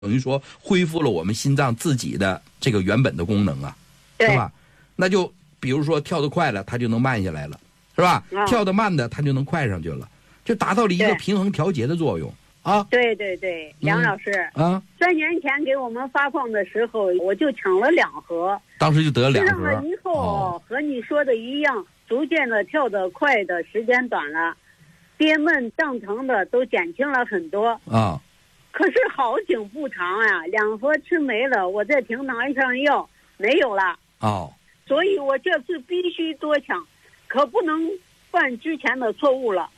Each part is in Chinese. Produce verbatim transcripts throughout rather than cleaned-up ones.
等于说恢复了我们心脏自己的这个原本的功能啊，是吧？那就比如说跳得快了，它就能慢下来了，是吧？嗯、跳得慢的，它就能快上去了，就达到了一个平衡调节的作用啊。 对对对，梁老师、嗯、啊，三年前给我们发放的时候，我就抢了两盒， 当时就得了两盒。 吃上了以后、哦，和你说的一样，逐渐的跳得快的时间短了，憋闷胀疼的都减轻了很多啊。可是好景不长啊，两盒吃没了，我再停拿上药没有了哦，所以我这次必须多抢，可不能犯之前的错误了。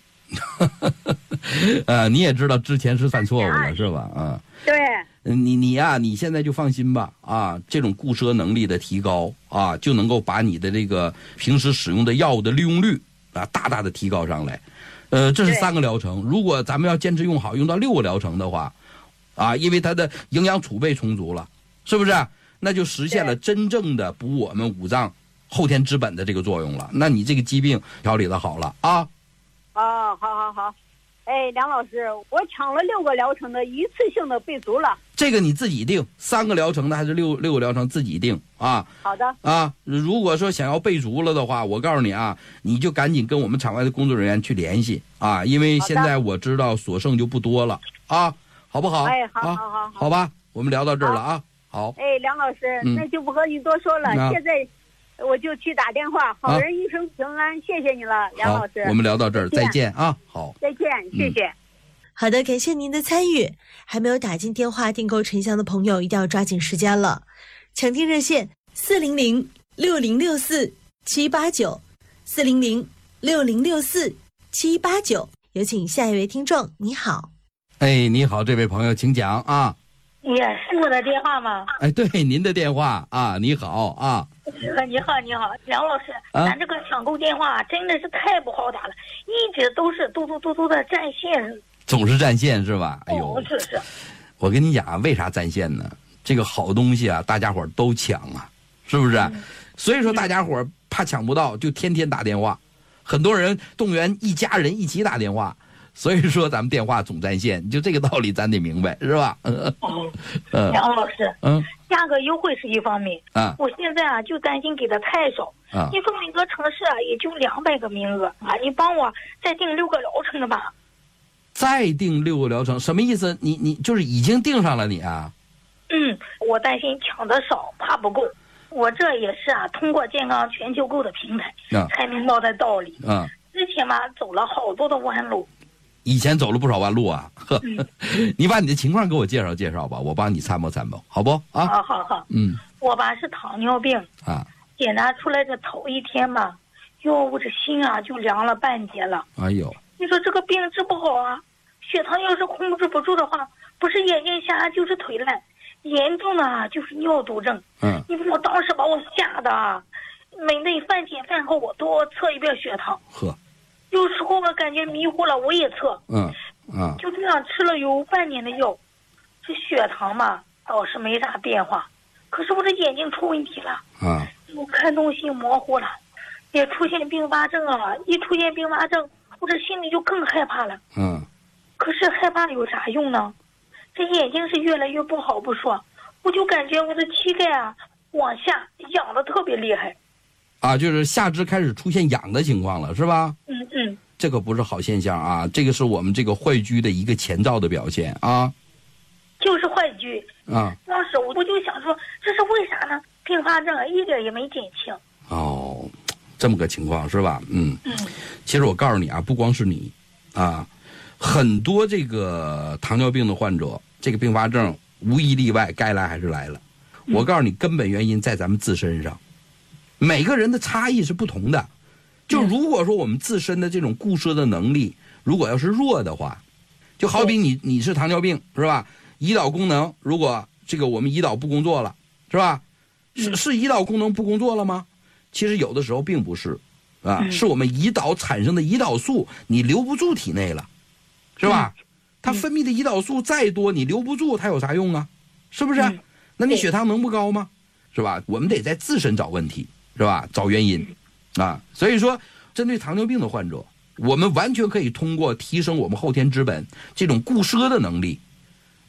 呃，你也知道之前是犯错误了，是吧？啊， 对， 你你呀、啊，你现在就放心吧啊，这种固摄能力的提高啊，就能够把你的这个平时使用的药物的利用率啊，大大的提高上来。呃，这是三个疗程，如果咱们要坚持用好，用到六个疗程的话。啊，因为它的营养储备充足了，是不是？那就实现了真正的补我们五脏后天之本的这个作用了。那你这个疾病调理的好了啊。 哦，好好好。哎，梁老师，我抢了六个疗程的，一次性的备足了。 这个你自己定，三个疗程的还是六六个疗程自己定啊。 好的。 啊，如果说想要备足了的话，我告诉你啊，你就赶紧跟我们场外的工作人员去联系啊，因为现在我知道所剩就不多了啊。好不好？ 哎，好好好好， 好， 好, 好吧，我们聊到这儿了啊。好。 哎，梁老师、嗯，那就不和你多说了。啊、现在我就去打电话，好人一生平安，啊、谢谢你了，梁老师。 我们聊到这儿，再见啊。好， 再见，谢谢、嗯。 好的，感谢您的参与。还没有打进电话订购沉香的朋友，一定要抓紧时间了。抢听热线：四零零六零六四七八九，四零零六零六四七八九。有请下一位听众，你好。 哎，你好，这位朋友，请讲啊。 也是我的电话吗？ 哎，对，您的电话啊。你好啊。 你好，你好，梁老师，啊、咱这个抢购电话真的是太不好打了，一直都是嘟嘟嘟嘟的占线， 总是占线是吧？哎呦， 哦、是是。 我跟你讲，为啥占线呢？这个好东西啊，大家伙都抢啊，是不是？嗯、所以说大家伙怕抢不到，就天天打电话，很多人动员一家人一起打电话。所以说咱们电话总占线，就这个道理咱得明白，是吧？嗯， 梁老师，嗯，价格优惠是一方面啊，我现在啊就担心给的太少啊。你说每个城市啊也就两百个名额啊，你帮我再订六个疗程的吧。 再订六个疗程什么意思？你你就是已经订上了你啊？ 嗯，我担心抢的少，怕不够。我这也是啊，通过健康全球购的平台、啊、才明白的道理啊。之前嘛走了好多的弯路。 以前走了不少弯路啊，呵，嗯、你把你的情况给我介绍介绍吧，我帮你参谋参谋，好不？啊， 好好好，嗯，我吧是糖尿病啊，检查出来的头一天吧，哟，我这心啊就凉了半截了。 哎呦， 你说这个病治不好啊，血糖要是控制不住的话，不是眼睛瞎就是腿烂，严重的啊就是尿毒症。嗯，你说我当时把我吓的啊，每那饭前饭后我都测一遍血糖。 呵。 有时候我感觉迷糊了，我也测，嗯，啊，就这样吃了有半年的药，这血糖嘛倒是没啥变化，可是我的眼睛出问题了，啊，我看东西模糊了，也出现并发症啊，一出现并发症，我这心里就更害怕了，嗯，可是害怕有啥用呢？这眼睛是越来越不好不说，我就感觉我的膝盖啊往下痒的特别厉害。 啊，就是下肢开始出现痒的情况了，是吧？ 嗯嗯， 这个不是好现象啊，这个是我们这个坏疽的一个前兆的表现啊。 就是坏疽啊！当时我我就想说，这是为啥呢？并发症一点也没减轻。 哦，这么个情况是吧？嗯嗯。其实我告诉你啊，不光是你啊，很多这个糖尿病的患者，这个并发症无一例外，该来还是来了。我告诉你，根本原因在咱们自身上。每个人的差异是不同的，就如果说我们自身的这种固摄的能力，如果要是弱的话，就好比你你是糖尿病是吧？胰岛功能如果这个我们胰岛不工作了是吧？是是胰岛功能不工作了吗？其实有的时候并不是，啊，是我们胰岛产生的胰岛素你留不住体内了，是吧？它分泌的胰岛素再多，你留不住，它有啥用啊？是不是？那你血糖能不高吗？是吧？我们得在自身找问题。是吧？找原因，啊，所以说，针对糖尿病的患者，我们完全可以通过提升我们后天之本这种固摄的能力，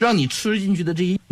让你吃进去的这些